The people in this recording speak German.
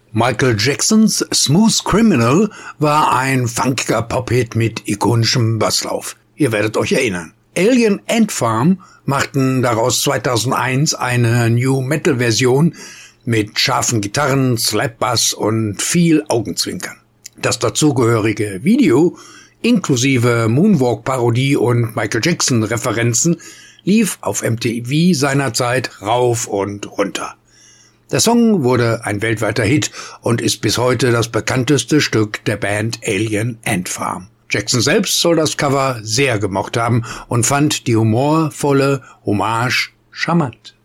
Michael Jacksons Smooth Criminal war ein funkiger Pop-Hit mit ikonischem Basslauf. Ihr werdet euch erinnern. Alien Ant Farm machten daraus 2001 eine New-Metal-Version mit scharfen Gitarren, Slap-Bass und viel Augenzwinkern. Das dazugehörige Video, inklusive Moonwalk-Parodie und Michael Jackson-Referenzen, lief auf MTV seinerzeit rauf und runter. Der Song wurde ein weltweiter Hit und ist bis heute das bekannteste Stück der Band Alien Ant Farm. Jackson selbst soll das Cover sehr gemocht haben und fand die humorvolle Hommage charmant.